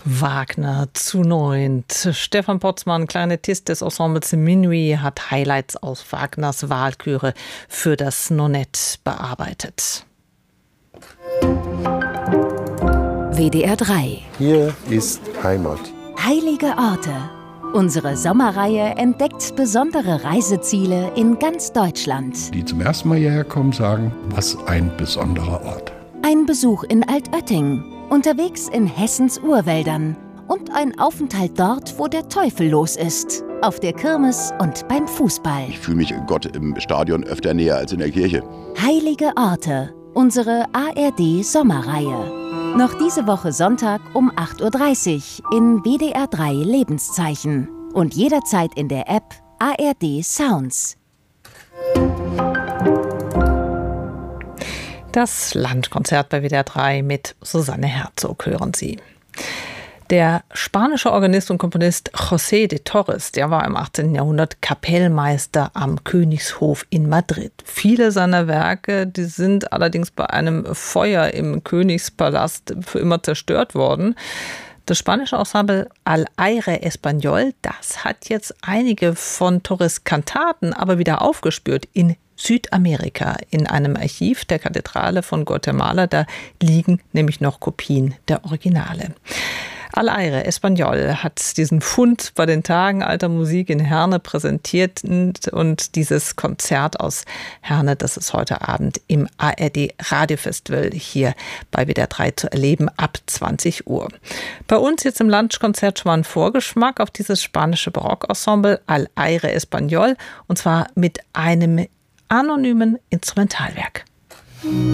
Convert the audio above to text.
Wagner zu 9. Stefan Potzmann, Klarinettist des Ensembles Minuit, hat Highlights aus Wagners Walküre für das Nonet bearbeitet. WDR 3. Hier ist Heimat. Heilige Orte. Unsere Sommerreihe entdeckt besondere Reiseziele in ganz Deutschland. Die zum ersten Mal hierher kommen, sagen, was ein besonderer Ort. Ein Besuch in Altötting, unterwegs in Hessens Urwäldern und ein Aufenthalt dort, wo der Teufel los ist. Auf der Kirmes und beim Fußball. Ich fühle mich Gott im Stadion öfter näher als in der Kirche. Heilige Orte. Unsere ARD-Sommerreihe. Noch diese Woche Sonntag um 8.30 Uhr in WDR 3 Lebenszeichen. Und jederzeit in der App ARD Sounds. Das Landkonzert bei WDR 3 mit Susanne Herzog hören Sie. Der spanische Organist und Komponist José de Torres, der war im 18. Jahrhundert Kapellmeister am Königshof in Madrid. Viele seiner Werke, die sind allerdings bei einem Feuer im Königspalast für immer zerstört worden. Das spanische Ensemble Al Aire Español, das hat jetzt einige von Torres' Kantaten aber wieder aufgespürt in Südamerika, in einem Archiv der Kathedrale von Guatemala. Da liegen nämlich noch Kopien der Originale. Al Aire Español hat diesen Fund bei den Tagen alter Musik in Herne präsentiert und dieses Konzert aus Herne, das ist heute Abend im ARD Radiofestival hier bei WDR 3 zu erleben ab 20 Uhr. Bei uns jetzt im Lunchkonzert schon mal ein Vorgeschmack auf dieses spanische Barockensemble Al Aire Español und zwar mit einem anonymen Instrumentalwerk.